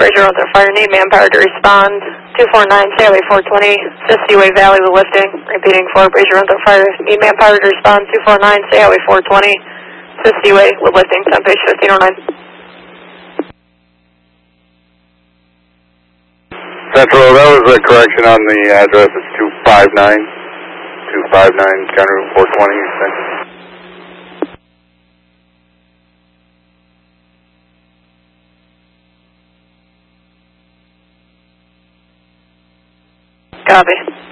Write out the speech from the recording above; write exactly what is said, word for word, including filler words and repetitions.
Bridger with a fire, need manpower to respond. two four nine, Highway four twenty, Seaway Valley with lifting. Repeating for Bridger with a fire, need manpower to respond. two four nine, Highway four twenty, Seaway with lifting, ten page fifteen oh nine. Central, that was a correction on the address. It's two five nine, two five nine, County Route four twenty. Copy.